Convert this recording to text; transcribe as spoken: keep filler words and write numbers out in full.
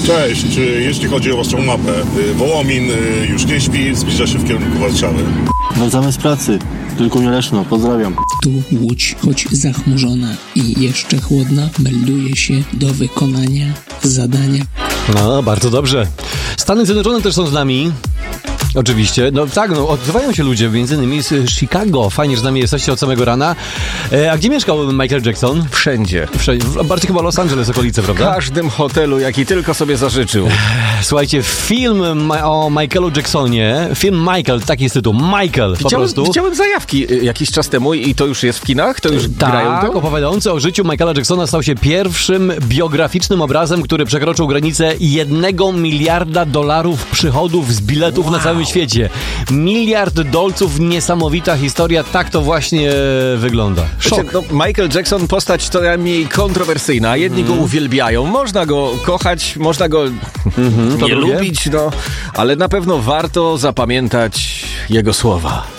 Cześć, czy jeśli chodzi o waszą mapę, Wołomin już nie śpi, zbliża się w kierunku Warszawy. Wracamy z pracy, tylko nie Leszno, pozdrawiam. Tu Łódź, choć zachmurzona i jeszcze chłodna, melduje się do wykonania zadania. No, bardzo dobrze. Stany Zjednoczone też są z nami. Oczywiście. No tak, no odzywają się ludzie, między innymi z Chicago. Fajnie, że z nami jesteście od samego rana. E, a gdzie mieszkał Michael Jackson? Wszędzie. Wszędzie. Bardziej chyba Los Angeles, okolice, prawda? W każdym hotelu, jaki tylko sobie zażyczył. Słuchajcie, film ma- o Michaelu Jacksonie, film Michael, taki jest tytuł, Michael po Widziałem, prostu. widziałem zajawki jakiś czas temu i to już jest w kinach? To już grają Tak, to? opowiadający o życiu Michaela Jacksona stał się pierwszym biograficznym obrazem, który przekroczył granicę jednego miliarda dolarów przychodów z biletów wow. na całym świecie. Miliard dolców, niesamowita historia, tak to właśnie wygląda. Szok. Wiecie, no, Michael Jackson, postać to najmniej kontrowersyjna. Jedni mm. go uwielbiają, można go kochać, można go mm-hmm, nie lubić, no, ale na pewno warto zapamiętać jego słowa.